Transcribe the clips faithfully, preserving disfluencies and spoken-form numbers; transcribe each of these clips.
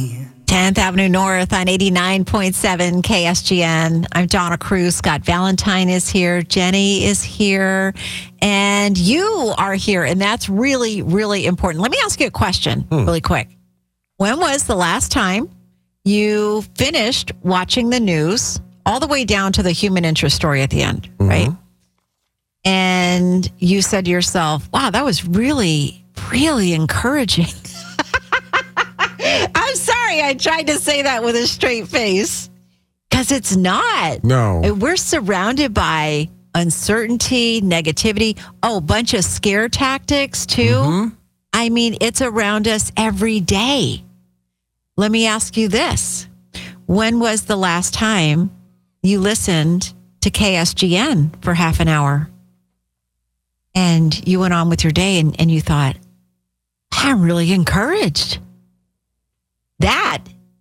tenth Avenue North on eighty-nine point seven K S G N. I'm Donna Cruz. Scott Valentine is here. Jenny is here. And you are here. And that's really, really important. Let me ask you a question hmm. really quick. When was the last time you finished watching the news all the way down to the human interest story at the end, mm-hmm. right? And you said to yourself, wow, that was really, really encouraging. I'm sorry, I tried to say that with a straight face because it's not. No. We're surrounded by uncertainty, negativity, oh, a bunch of scare tactics too. Mm-hmm. I mean, it's around us every day. Let me ask you this. When was the last time you listened to K S G N for half an hour and you went on with your day and, and you thought, I'm really encouraged? That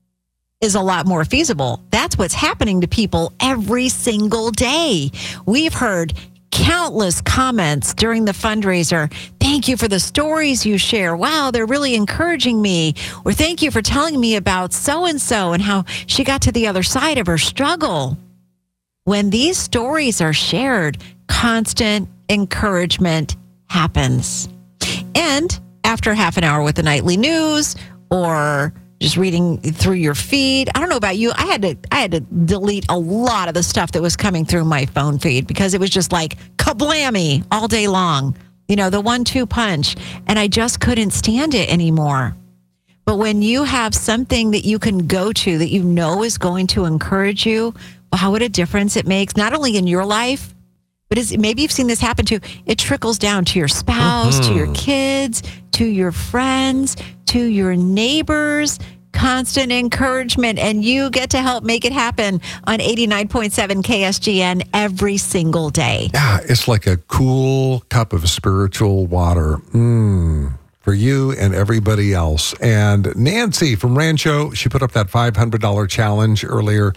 is a lot more feasible. That's what's happening to people every single day. We've heard countless comments during the fundraiser. Thank you for the stories you share. Wow, they're really encouraging me. Or thank you for telling me about so-and-so and how she got to the other side of her struggle. When these stories are shared, constant encouragement happens. And after half an hour with the nightly news or just reading through your feed. I don't know about you. I had to I had to delete a lot of the stuff that was coming through my phone feed because it was just like kablammy all day long. You know, the one two punch. And I just couldn't stand it anymore. But when you have something that you can go to that you know is going to encourage you, wow, what a difference it makes, not only in your life, but is, maybe you've seen this happen too. It trickles down to your spouse, mm-hmm. to your kids, to your friends, to your neighbors. Constant encouragement, and you get to help make it happen on eighty-nine point seven K S G N every single day. Yeah, it's like a cool cup of spiritual water. Mm. For you and everybody else. And Nancy from Rancho, she put up that five hundred dollars challenge earlier.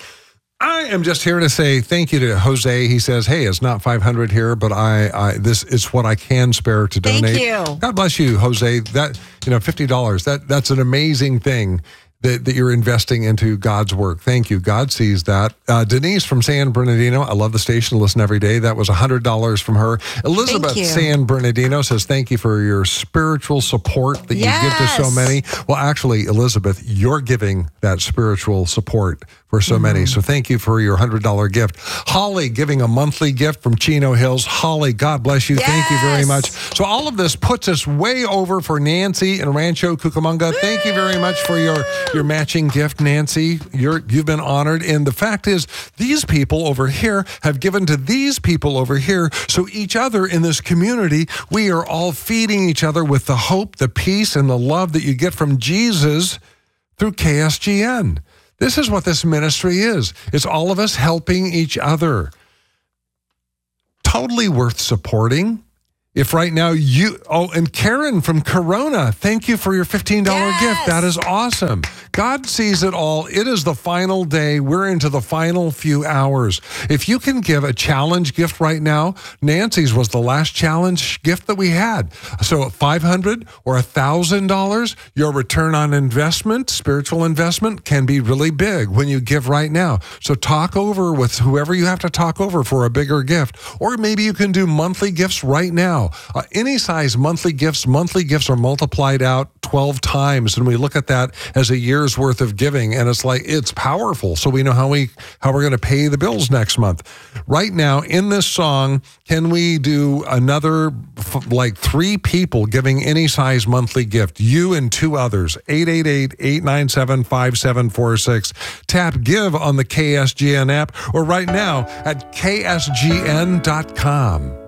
I am just here to say thank you to Jose. He says, hey, it's not five hundred here, but I, I this is what I can spare to donate. Thank you. God bless you, Jose. That, you know, fifty dollars, that that's an amazing thing that, that you're investing into God's work. Thank you. God sees that. Uh, Denise from San Bernardino, I love the station, listen every day. That was one hundred dollars from her. Elizabeth San Bernardino says, thank you for your spiritual support that yes. you give to so many. Well, actually, Elizabeth, you're giving that spiritual support for so mm-hmm. many. So thank you for your one hundred dollars gift. Holly giving a monthly gift from Chino Hills. Holly, God bless you. Yes. Thank you very much. So all of this puts us way over for Nancy in Rancho Cucamonga. Thank you very much for your, your matching gift, Nancy. You're, you've been honored. And the fact is, these people over here have given to these people over here. So each other in this community, we are all feeding each other with the hope, the peace, and the love that you get from Jesus through K S G N. This is what this ministry is. It's all of us helping each other. Totally worth supporting. If right now you, oh, and Karen from Corona, thank you for your fifteen dollars yes. gift. That is awesome. God sees it all. It is the final day. We're into the final few hours. If you can give a challenge gift right now, Nancy's was the last challenge gift that we had. So at five hundred dollars or one thousand dollars, your return on investment, spiritual investment, can be really big when you give right now. So talk over with whoever you have to talk over for a bigger gift. Or maybe you can do monthly gifts right now. Uh, any size monthly gifts, monthly gifts are multiplied out twelve times, and we look at that as a year's worth of giving, and it's like, it's powerful. So we know how we how we're going to pay the bills next month. Right now, in this song, can we do another, like three people giving any size monthly gift? You and two others. eight eight eight, eight nine seven, five seven four six. Tap Give on the K S G N app, or right now at K S G N dot com.